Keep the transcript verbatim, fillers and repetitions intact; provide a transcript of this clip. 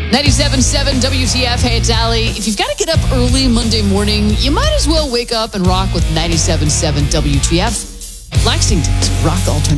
ninety-seven point seven W T F. Hey, it's Allie. If you've got to get up early Monday morning, you might as well wake up and rock with ninety-seven point seven W T F. Lexington's Rock Alternative.